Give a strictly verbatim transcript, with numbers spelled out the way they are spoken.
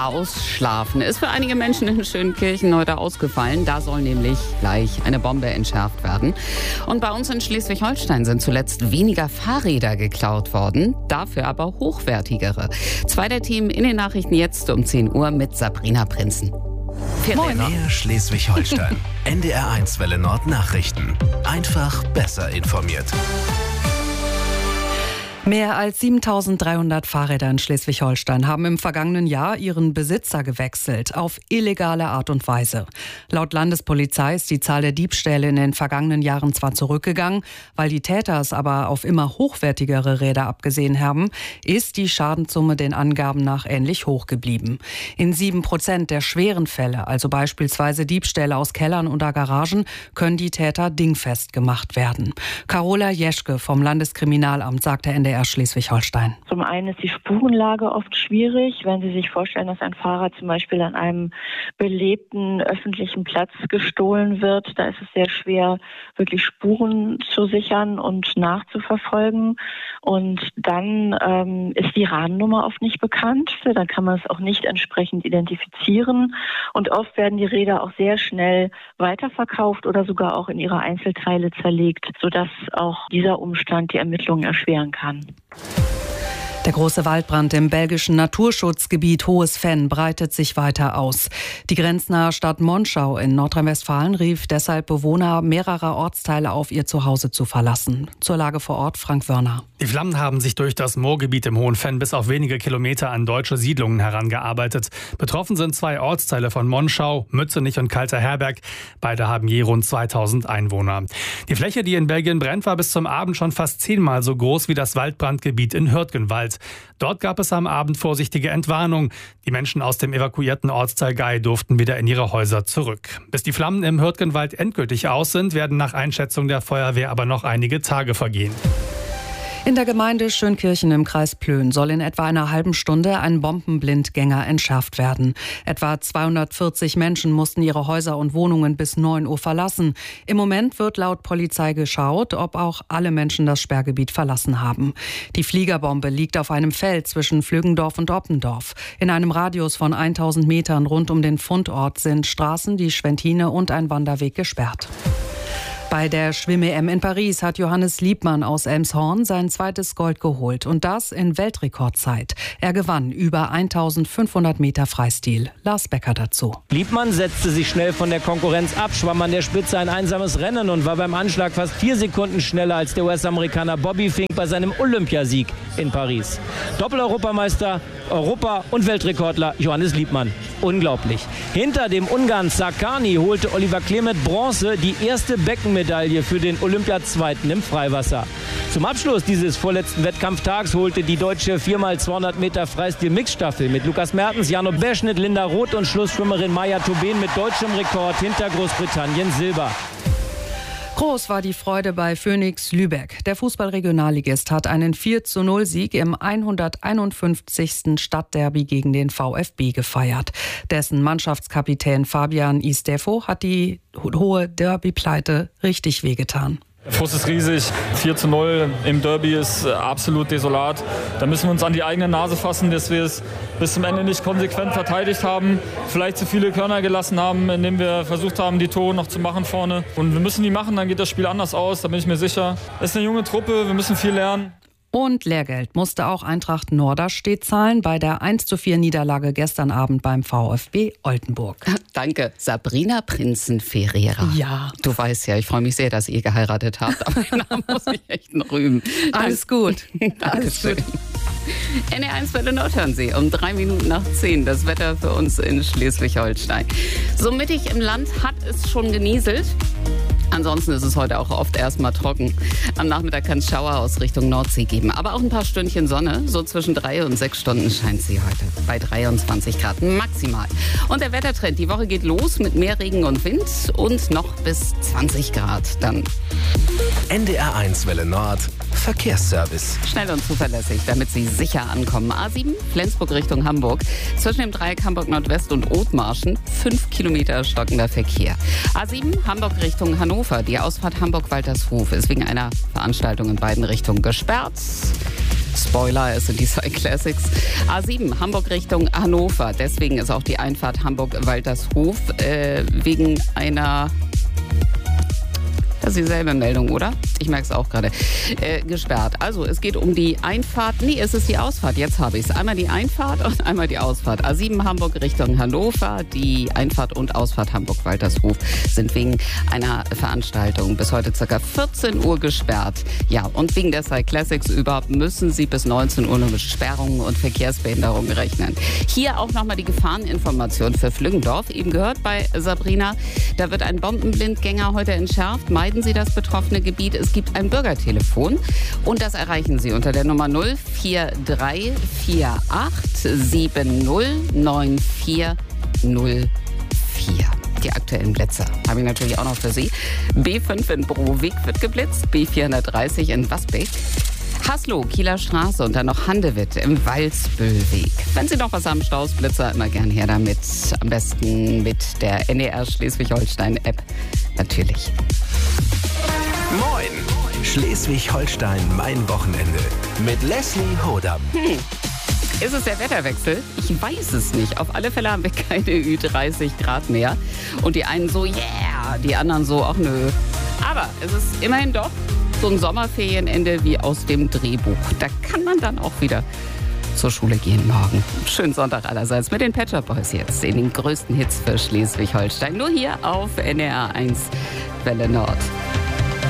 Ausschlafen ist für einige Menschen in Schönkirchen heute ausgefallen. Da soll nämlich gleich eine Bombe entschärft werden. Und bei uns in Schleswig-Holstein sind zuletzt weniger Fahrräder geklaut worden, dafür aber hochwertigere. Zwei der Themen in den Nachrichten jetzt um zehn Uhr mit Sabrina Prinzen. Moin. Mehr Schleswig-Holstein. N D R eins Welle Nord Nachrichten. Einfach besser informiert. Mehr als siebentausenddreihundert Fahrräder in Schleswig-Holstein haben im vergangenen Jahr ihren Besitzer gewechselt, auf illegale Art und Weise. Laut Landespolizei ist die Zahl der Diebstähle in den vergangenen Jahren zwar zurückgegangen, weil die Täter es aber auf immer hochwertigere Räder abgesehen haben, ist die Schadenssumme den Angaben nach ähnlich hoch geblieben. In sieben Prozent der schweren Fälle, also beispielsweise Diebstähle aus Kellern oder Garagen, können die Täter dingfest gemacht werden. Carola Jeschke vom Landeskriminalamt sagte N D R Schleswig-Holstein. Zum einen ist die Spurenlage oft schwierig. Wenn Sie sich vorstellen, dass ein Fahrrad zum Beispiel an einem belebten öffentlichen Platz gestohlen wird, da ist es sehr schwer, wirklich Spuren zu sichern und nachzuverfolgen. Und dann ähm, ist die Rahmennummer oft nicht bekannt. Dann kann man es auch nicht entsprechend identifizieren. Und oft werden die Räder auch sehr schnell weiterverkauft oder sogar auch in ihre Einzelteile zerlegt, sodass auch dieser Umstand die Ermittlungen erschweren kann. Der große Waldbrand im belgischen Naturschutzgebiet Hohes Venn breitet sich weiter aus. Die grenznahe Stadt Monschau in Nordrhein-Westfalen rief deshalb Bewohner mehrerer Ortsteile auf, ihr Zuhause zu verlassen. Zur Lage vor Ort Frank Wörner. Die Flammen haben sich durch das Moorgebiet im Hohen Venn bis auf wenige Kilometer an deutsche Siedlungen herangearbeitet. Betroffen sind zwei Ortsteile von Monschau, Mützenich und Kalter Herberg. Beide haben je rund zweitausend Einwohner. Die Fläche, die in Belgien brennt, war bis zum Abend schon fast zehnmal so groß wie das Waldbrandgebiet in Hürtgenwald. Dort gab es am Abend vorsichtige Entwarnung. Die Menschen aus dem evakuierten Ortsteil Gei durften wieder in ihre Häuser zurück. Bis die Flammen im Hürtgenwald endgültig aus sind, werden nach Einschätzung der Feuerwehr aber noch einige Tage vergehen. In der Gemeinde Schönkirchen im Kreis Plön soll in etwa einer halben Stunde ein Bombenblindgänger entschärft werden. Etwa zweihundertvierzig Menschen mussten ihre Häuser und Wohnungen bis neun Uhr verlassen. Im Moment wird laut Polizei geschaut, ob auch alle Menschen das Sperrgebiet verlassen haben. Die Fliegerbombe liegt auf einem Feld zwischen Flüggendorf und Oppendorf. In einem Radius von tausend Metern rund um den Fundort sind Straßen, die Schwentine und ein Wanderweg gesperrt. Bei der Schwimm-E M in Paris hat Johannes Liebmann aus Elmshorn sein zweites Gold geholt und das in Weltrekordzeit. Er gewann über eintausendfünfhundert Meter Freistil. Lars Becker dazu. Liebmann setzte sich schnell von der Konkurrenz ab, schwamm an der Spitze ein einsames Rennen und war beim Anschlag fast vier Sekunden schneller als der U S-Amerikaner Bobby Fink bei seinem Olympiasieg in Paris. Doppel-Europameister, Europa- und Weltrekordler Johannes Liebmann. Unglaublich. Hinter dem Ungarn Sakani holte Oliver Klemet Bronze, die erste Beckenmedaille für den Olympiazweiten im Freiwasser. Zum Abschluss dieses vorletzten Wettkampftags holte die deutsche vier mal zweihundert Meter Freistil-Mixstaffel mit Lukas Mertens, Jano Beschnitt, Linda Roth und Schlussschwimmerin Maja Tobin mit deutschem Rekord hinter Großbritannien Silber. Groß war die Freude bei Phoenix Lübeck. Der Fußballregionalligist hat einen vier zu null Sieg im hunderteinundfünfzigsten Stadtderby gegen den VfB gefeiert. Dessen Mannschaftskapitän Fabian Istefo hat die hohe Derby-Pleite richtig wehgetan. Der Frust ist riesig. vier zu null im Derby ist absolut desolat. Da müssen wir uns an die eigene Nase fassen, dass wir es bis zum Ende nicht konsequent verteidigt haben. Vielleicht zu viele Körner gelassen haben, indem wir versucht haben, die Tore noch zu machen vorne. Und wir müssen die machen, dann geht das Spiel anders aus, da bin ich mir sicher. Es ist eine junge Truppe, wir müssen viel lernen. Und Lehrgeld musste auch Eintracht Norderstedt zahlen bei der eins zu vier Niederlage gestern Abend beim VfB Oldenburg. Danke, Sabrina Prinzen-Ferreira. Ja. Du weißt ja, ich freue mich sehr, dass ihr geheiratet habt, aber da muss ich echt noch rühmen. Alles gut. Alles gut. N D R eins Welle Nord hören Sie um drei Minuten nach zehn. Das Wetter für uns in Schleswig-Holstein. So mittig im Land hat es schon genieselt. Ansonsten ist es heute auch oft erstmal trocken. Am Nachmittag kann es Schauer aus Richtung Nordsee geben. Aber auch ein paar Stündchen Sonne. So zwischen drei und sechs Stunden scheint sie heute. Bei dreiundzwanzig Grad maximal. Und der Wettertrend, die Woche geht los mit mehr Regen und Wind und noch bis zwanzig Grad dann. N D R eins Welle Nord Verkehrsservice. Schnell und zuverlässig, damit Sie sicher ankommen. A sieben, Flensburg Richtung Hamburg. Zwischen dem Dreieck Hamburg Nordwest und Othmarschen fünf Kilometer stockender Verkehr. A sieben, Hamburg Richtung Hannover. Die Ausfahrt Hamburg-Waltershof ist wegen einer Veranstaltung in beiden Richtungen gesperrt. Spoiler, es sind die Sky Classics. A sieben, Hamburg Richtung Hannover. Deswegen ist auch die Einfahrt Hamburg-Waltershof äh, wegen einer... Das ist dieselbe Meldung, oder? Ich merke es auch gerade. Äh, gesperrt. Also es geht um die Einfahrt. Nee, es ist die Ausfahrt. Jetzt habe ich es. Einmal die Einfahrt und einmal die Ausfahrt. A sieben Hamburg Richtung Hannover. Die Einfahrt und Ausfahrt Hamburg-Waltershof sind wegen einer Veranstaltung bis heute ca. vierzehn Uhr gesperrt. Ja, und wegen der Sky Classics überhaupt müssen Sie bis neunzehn Uhr nur mit Sperrungen und Verkehrsbehinderungen rechnen. Hier auch nochmal die Gefahreninformation für Flüggendorf. Eben gehört bei Sabrina, da wird ein Bombenblindgänger heute entschärft. Meiden Sie das betroffene Gebiet. Es gibt ein Bürgertelefon und das erreichen Sie unter der Nummer null vier drei vier acht sieben null neun vier null vier. Die aktuellen Blitze habe ich natürlich auch noch für Sie. B fünf in Browig wird geblitzt, B vierhundertdreißig in Wasbeck, Haslo, Kieler Straße und dann noch Handewitt im Walsbüllweg. Wenn Sie noch was haben, Stausblitzer, immer gern her damit. Am besten mit der N D R Schleswig-Holstein-App natürlich. Moin! Schleswig-Holstein, mein Wochenende. Mit Leslie Hodam. Hm. Ist es der Wetterwechsel? Ich weiß es nicht. Auf alle Fälle haben wir keine Ü dreißig Grad mehr. Und die einen so, yeah, die anderen so, ach nö. Aber es ist immerhin doch so ein Sommerferienende wie aus dem Drehbuch. Da kann man dann auch wieder zur Schule gehen morgen. Schönen Sonntag allerseits mit den Pet Shop Boys jetzt in den größten Hits für Schleswig-Holstein. Nur hier auf N D R eins Welle Nord.